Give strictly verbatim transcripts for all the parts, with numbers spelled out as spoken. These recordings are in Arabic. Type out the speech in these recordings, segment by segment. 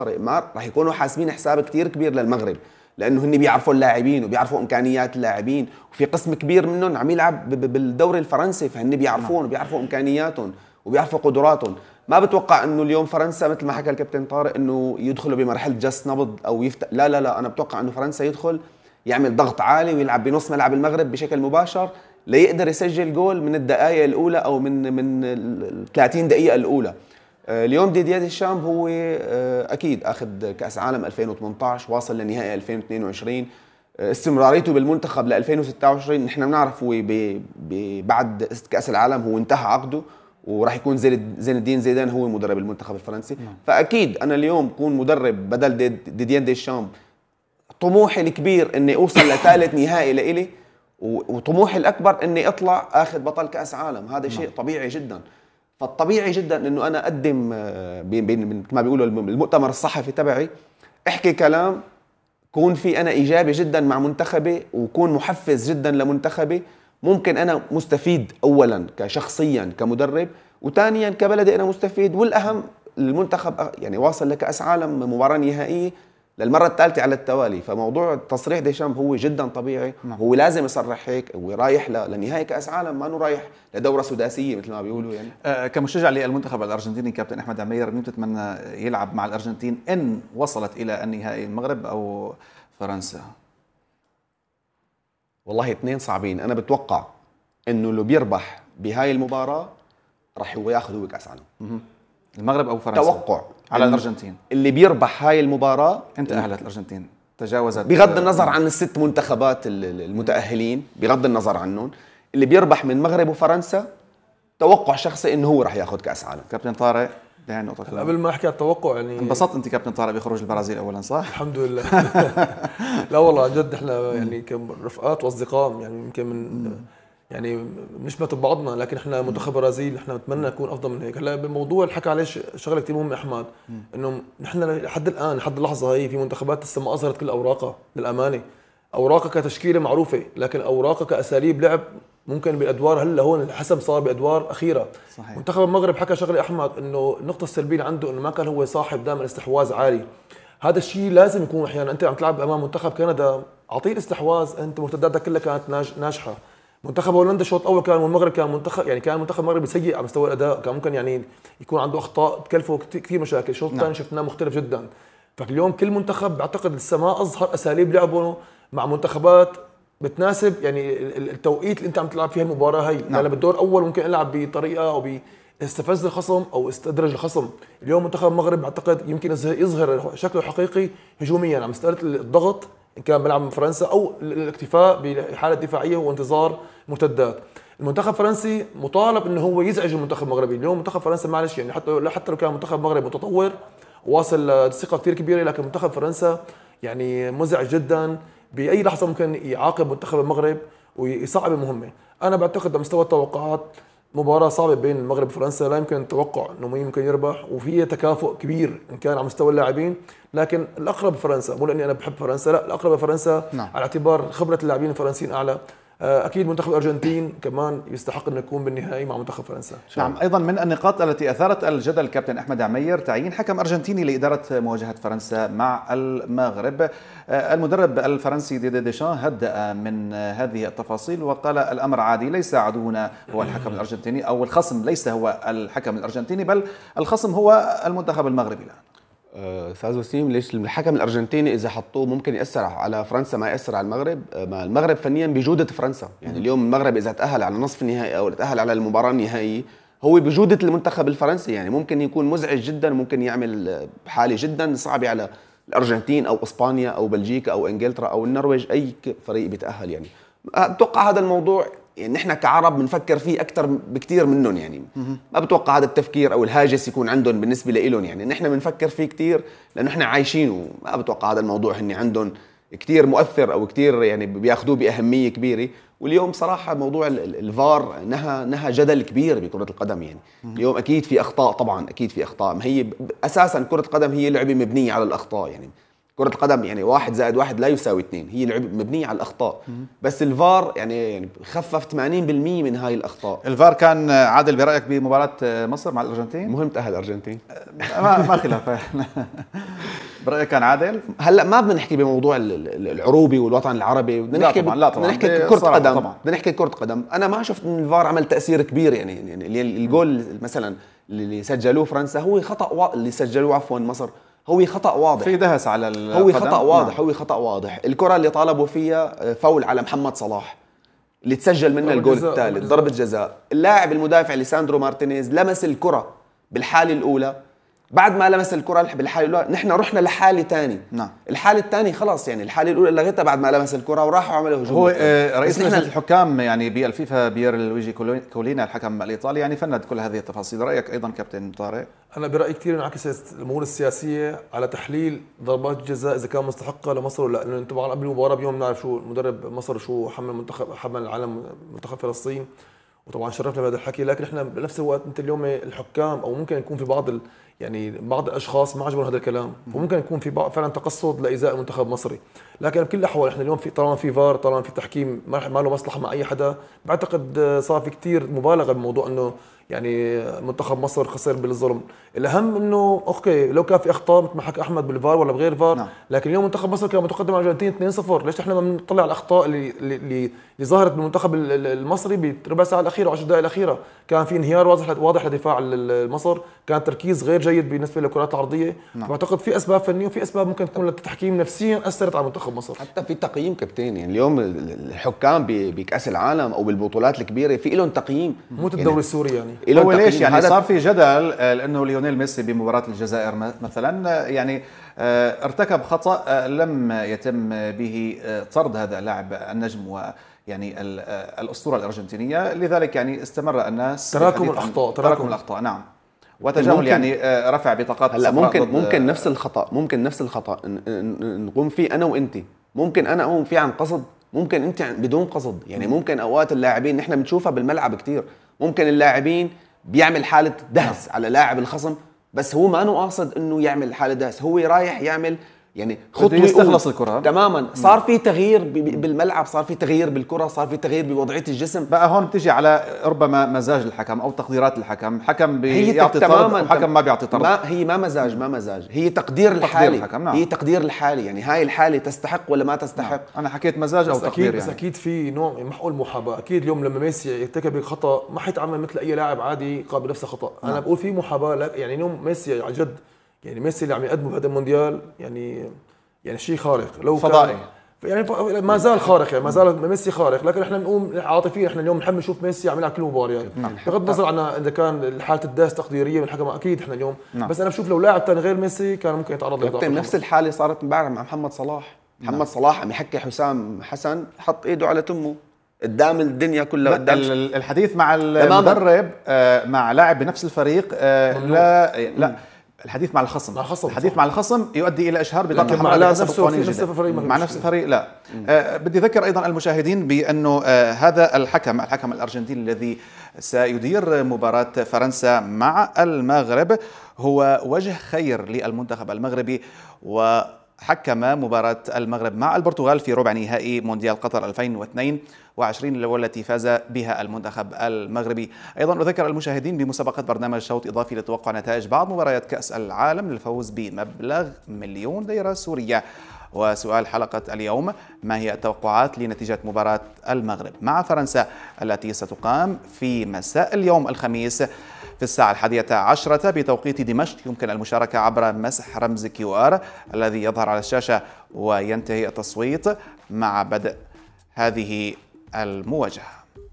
ما راح يكونوا حاسبين حساب كثير كبير للمغرب، لانه هن بيعرفوا اللاعبين وبيعرفوا امكانيات اللاعبين، وفي قسم كبير منهم عم يلعب بالدوري الفرنسي، فهن بيعرفون وبيعرفوا امكانياتهم وبيعرفوا قدراتهم. ما بتوقع انه اليوم فرنسا مثل ما حكى الكابتن طارق انه يدخلوا بمرحله جس نبض او يفتح، لا لا لا، انا بتوقع انه فرنسا يدخل يعمل ضغط عالي ويلعب بنص ملعب المغرب بشكل مباشر ليقدر يسجل جول من الدقائق الاولى او من من ال ثلاثين دقيقه الاولى. اليوم ديدييه ديشامب هو اكيد اخذ كاس عالم ألفين وثمانية عشر، واصل لنهائي ألفين واثنين وعشرين، استمراريته بالمنتخب ل ألفين وستة وعشرين نحن بنعرف هو بعد كاس العالم هو انتهى عقده وراح يكون زين الدين زيدان هو مدرب المنتخب الفرنسي. نعم. فاكيد انا اليوم بكون مدرب بدل ديدييه ديشامب، طموحي الكبير اني اوصل لثالث نهائي لإلي، وطموحي الاكبر اني اطلع اخذ بطل كاس عالم. هذا شيء طبيعي جدا. فالطبيعي جدا انه انا اقدم مثل ما بيقولوا المؤتمر الصحفي تبعي، احكي كلام كون في انا ايجابي جدا مع منتخبي وكون محفز جدا لمنتخبي. ممكن انا مستفيد اولا كشخصيا كمدرب، وثانيا كبلدي انا مستفيد، والاهم المنتخب يعني واصل لكاس عالم مباراه نهائيه للمره الثالثه على التوالي. فموضوع تصريح ديشامب هو جدا طبيعي. نعم. هو لازم يصرح هيك، هو رايح لنهائي كاس عالم، ما انه رايح لدوره سداسيه مثل ما بيقولوا يعني. آه كمشجع للمنتخب الارجنتيني كابتن احمد عمير، مين تتمنى يلعب مع الارجنتين ان وصلت الى النهائي، المغرب او فرنسا؟ والله اثنين صعبين. انا بتوقع انه اللي بيربح بهاي المباراه راح هو ياخذ هو كاس عالم. المغرب او فرنسا؟ توقع على الارجنتين. اللي بيربح هاي المباراه انت اهلت الارجنتين، تجاوزت بغض النظر عن الست منتخبات المتاهلين، بغض النظر عنهم، اللي بيربح من المغرب وفرنسا توقع شخصي انه هو راح ياخذ كاس عالم. كابتن طارق دهن نقطه كلام. قبل ما احكي على التوقع يعني انبسطت انت كابتن طارق بخروج البرازيل اولا، صح؟ الحمد لله. لا والله عن جد احنا يعني كرفقات واصدقاء يعني يمكن من يعني نشمت ببعضنا، لكن احنا منتخب برازيل احنا نتمنى نكون افضل من هيك. هلا بموضوع اللي حكى عليه شغله كثير مهمه احمد، انه نحن لحد الان لحد اللحظه هي في منتخبات لسه ما اظهرت كل اوراقها للامانه. اوراقها كتشكيله معروفه، لكن اوراقها كاساليب لعب ممكن بالادوار هلا هون حسب صار بادوار اخيره. صحيح. منتخب المغرب حكى شغله احمد، انه النقطه السلبيه عنده انه ما كان هو صاحب دائما استحواذ عالي. هذا الشيء لازم يكون احيانا انت عم تلعب امام منتخب كندا، اعطيه الاستحواذ، انت مرتداتك كلها كانت ناجحه. منتخب هولندا الشوط الاول كان، والمغرب كان منتخب يعني كان منتخب المغرب سيء على مستوى الاداء، كان ممكن يعني يكون عنده اخطاء تكلفه كثير مشاكل. الشوط الثاني شفناه مختلف جدا. فاليوم كل منتخب بعتقد لسه ما اظهر اساليب لعبه مع منتخبات بتناسب يعني التوقيت اللي انت عم تلعب فيها المباراه هي. نعم. بالدور الاول ممكن العب بطريقه او بيستفز الخصم او استدرج الخصم. اليوم منتخب المغرب بعتقد يمكن يظهر شكله الحقيقي هجوميا على مساله الضغط ان كان بيلعب من فرنسا، او الاكتفاء بحاله دفاعيه وانتظار مرتدات. المنتخب الفرنسي مطالب انه هو يزعج المنتخب المغربي. اليوم منتخب فرنسا معلش يعني حتى حتى لو كان منتخب المغرب متطور واصل لثقه كثير كبيره، لكن منتخب فرنسا يعني مزعج جدا، باي لحظه ممكن يعاقب منتخب المغرب ويصعب المهمه. انا بعتقد على مستوى التوقعات مباراه صعبه بين المغرب وفرنسا، لا يمكن التوقع انه مين ممكن يربح، وفي تكافؤ كبير ان كان على مستوى اللاعبين، لكن الاقرب فرنسا، مو لاني انا بحب فرنسا، لا الاقرب فرنسا. نعم. على اعتبار خبره اللاعبين الفرنسيين اعلى. اكيد منتخب الارجنتين كمان يستحق انه يكون بالنهائي مع منتخب فرنسا. نعم. ايضا من النقاط التي اثارت الجدل كابتن احمد عمير تعيين حكم ارجنتيني لاداره مواجهه فرنسا مع المغرب. المدرب الفرنسي ديدييه ديشان هدأ من هذه التفاصيل وقال الامر عادي، ليس عدونا هو الحكم الارجنتيني، او الخصم ليس هو الحكم الارجنتيني، بل الخصم هو المنتخب المغربي الان. استاذ وسيم، ليش الحكم الارجنتيني اذا حطوه ممكن ياثر على فرنسا ما ياثر على المغرب؟ ما المغرب فنيا بجوده فرنسا، يعني اليوم المغرب اذا تاهل على نصف النهائي او تاهل على المباراه النهائيه هو بجوده المنتخب الفرنسي، يعني ممكن يكون مزعج جدا، ممكن يعمل حاله جدا صعبه على الارجنتين او اسبانيا او بلجيكا او انجلترا او النرويج، اي فريق بيتاهل. يعني اتوقع هذا الموضوع يعني نحن كعرب بنفكر فيه اكثر بكثير منهم، يعني ما بتوقع هذا التفكير او الهاجس يكون عندهم بالنسبه لهم، يعني نحن بنفكر فيه كثير لانه نحن عايشينه. ما بتوقع هذا الموضوع هن عندهم كثير مؤثر او كثير يعني بياخذوه باهميه كبيره. واليوم صراحه موضوع الفار نهى نهى جدل كبير بكره القدم. يعني اليوم اكيد في اخطاء، طبعا اكيد في اخطاء، ما هي اساسا كره القدم هي لعبه مبنيه على الاخطاء. يعني كرة القدم يعني واحد زائد واحد لا يساوي اثنين، هي لعبة مبنية على الأخطاء. بس الفار يعني يعني خفف ثمانين بالمئة من هاي الأخطاء. الفار كان عادل برأيك بمباراة مصر مع الأرجنتين؟ مهم تأهل الأرجنتين. ما ما خلاف. برأيك كان عادل؟ هلا ما بدنا نحكي بموضوع العروبي والوطن العربي، بدنا نحكي لا طبعا، بدنا نحكي كرة قدم، بدنا نحكي كرة قدم. أنا ما شفت إن الفار عمل تأثير كبير يعني يعني الجول مثلا اللي سجلوه فرنسا هو خطأ وا... اللي سجلوه عفوا مصر هو خطأ واضح، في دهس على القدم. هو خطأ واضح، هو خطأ واضح. الكرة اللي طالبوا فيها فاول على محمد صلاح اللي تسجل منها الجول الثالث، ضربة جزاء. اللاعب المدافع ليساندرو مارتينيز لمس الكرة بالحالة الأولى، بعد ما لمس الكرة بالحالة الأولى نحن رحنا لحالة تاني. نعم. الحالة الثانية خلاص يعني الحالة الأولى لغيتها بعد ما لمس الكرة وراحوا عملوا هجوم. هو رئيس لجنة الحكام يعني بالفيفا بيير لويجي كولينا الحكم الإيطالي يعني فند كل هذه التفاصيل. رأيك أيضا كابتن طارق؟ أنا برأيي كثير انعكست الأمور السياسية على تحليل ضربات الجزاء إذا كان مستحقة لمصر ولا لا، لأنه طبعا قبل المباراة بيوم نعرف شو مدرب مصر شو حمل منتخب حمل العالم منتخب فلسطين، وطبعا شرفنا بهذا الحكي. لكن احنا بنفس الوقت انت اليوم الحكام او ممكن يكون في بعض ال يعني بعض الاشخاص ما عجبهم هذا الكلام، وممكن يكون في فعلا تقصد لايذاء المنتخب المصري. لكن بكل الاحوال احنا اليوم في طالما في فار، طالما في تحكيم ما له مصلحه مع اي حدا، بعتقد صار في كثير مبالغه بموضوع انه يعني منتخب مصر خسر بالظلم. الاهم انه اوكي لو كان في اخطاء مثل ما حكى احمد بالفار ولا بغير فار، نعم. لكن اليوم منتخب مصر كان متقدم على الارجنتين اثنين صفر، ليش احنا ما بنطلع على الاخطاء اللي اللي, اللي ظهرت بالمنتخب المصري بالربع ساعه الاخيره وعشر دقائق الاخيره؟ كان في انهيار واضح واضح لدفاع مصر، كان تركيز غير جيد بالنسبه للكرات العرضيه. نعم. بعتقد في اسباب فنيه وفي اسباب ممكن تكون للتحكيم نفسيا اثرت على منتخب مصر. حتى في تقييم كابتن، يعني اليوم الحكام بكاس العالم او بالبطولات الكبيره في لهم تقييم، مو الدوري يعني السوري يعني هو ليش يعني صار في جدل لانه ليونيل ميسي بمباراه الجزائر مثلا يعني ارتكب خطا لم يتم به طرد هذا اللاعب النجم و يعني الاسطوره الارجنتينيه، لذلك يعني استمر الناس تراكم الاخطاء تراكم الاخطاء نعم، وتجاهل يعني رفع بطاقات. هلا ممكن ممكن نفس الخطا ممكن نفس الخطا نقوم فيه انا وانت، ممكن انا اقوم فيه عن قصد، ممكن انت بدون قصد. يعني ممكن اوقات اللاعبين نحن بنشوفها بالملعب كثير، ممكن اللاعبين بيعمل حاله دهس على لاعب الخصم بس هو ما انه قاصد انه يعمل حاله دهس، هو رايح يعمل يعني خطوه يستخلص الكره تماما. صار في تغيير بالملعب، صار في تغيير بالكره، صار في تغيير بوضعيه الجسم. بقى هون بتيجي على ربما مزاج الحكم او تقديرات الحكم، حكم بيعطي طرد وحكم ما بيعطي طرد. ما هي ما مزاج ما مزاج هي تقدير الحالي. نعم. هي تقدير الحالي، يعني هاي الحاله تستحق ولا ما تستحق. نعم. انا حكيت مزاج او تقدير يعني. بس اكيد في نوع محقول محاباه. اكيد اليوم لما ميسي يرتكب خطا ما حيتعامل مثل اي لاعب عادي قابل نفس الخطا. نعم. انا بقول في محاباه، يعني اليوم ميسي عن جد، يعني ميسي اللي عم يقدمه بهذا المونديال يعني يعني شيء خارق، لو فضائي يعني ما زال خارق، يعني ما زال ميسي خارق. لكن احنا بنقوم عاطفيين، احنا اليوم بنحب نشوف ميسي يعملها كل مباريات. نعم. بغض النظر عن اذا كان حاله الداس تقديريه من الحكم اكيد احنا اليوم. نعم. بس انا بشوف لو لاعب ثاني غير ميسي كان ممكن يتعرض لضغط. نفس الحاله صارت امبارح مع محمد صلاح. محمد نعم. صلاح عم يحكي حسام حسن، حط ايده على تمه قدام الدنيا كلها. قدام الحديث مع المدرب مع لاعب بنفس الفريق لا لا الحديث مع الخصم. مع الخصم الحديث صح. مع الخصم يؤدي الى اشهار بطاقه حمراء مع نفسه في نفس الفريق. مع نفس الفريق لا. آه بدي اذكر ايضا المشاهدين بانه آه هذا الحكم الحكم الارجنتيني الذي سيدير مباراه فرنسا مع المغرب هو وجه خير للمنتخب المغربي، وحكم مباراة المغرب مع البرتغال في ربع نهائي مونديال قطر ألفين واثنين وعشرين والتي فاز بها المنتخب المغربي. أيضا أذكر المشاهدين بمسابقة برنامج شوط إضافي لتوقع نتائج بعض مباريات كأس العالم للفوز بمبلغ مليون ليرة سورية. وسؤال حلقة اليوم: ما هي التوقعات لنتيجة مباراة المغرب مع فرنسا التي ستقام في مساء اليوم الخميس في الساعة الحادية عشرة بتوقيت دمشق؟ يمكن المشاركة عبر مسح رمز كيو آر الذي يظهر على الشاشة، وينتهي التصويت مع بدء هذه المواجهة.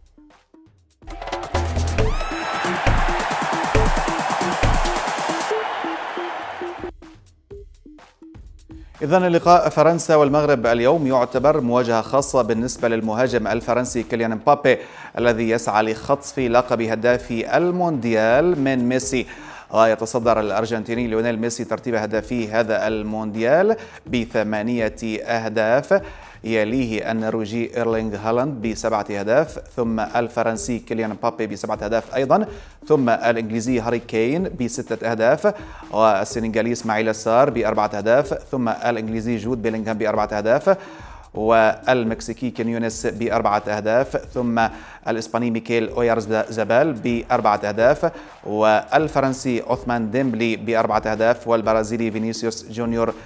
إذن لقاء فرنسا والمغرب اليوم يعتبر مواجهة خاصة بالنسبة للمهاجم الفرنسي كيليان مبابي الذي يسعى لخطف لقب هداف المونديال من ميسي. ويتصدر الأرجنتيني ليونيل ميسي ترتيب هدافي هذا المونديال بثمانية أهداف، يليه النرويجي إيرلينغ هالاند بسبعة أهداف، ثم الفرنسي كيليان مبابي بسبعة أهداف أيضا، ثم الإنجليزي هاري كين بستة أهداف، والسنغالي إسماعيل السار بأربعة أهداف، ثم الإنجليزي جود بيلينغهام بأربعة أهداف، والمكسيكي كينيونيس بأربعة أهداف، ثم الإسباني ميكيل أويارزابال بأربعة أهداف، والفرنسي عثمان ديمبلي بأربعة أهداف، والبرازيلي فينيسيوس جونيور